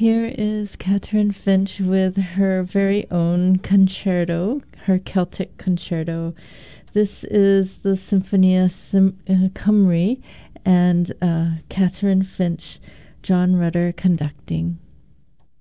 Here is Catherine Finch with her very own concerto, her Celtic concerto. This is the Symphonia Cymru, and Catherine Finch, John Rutter conducting.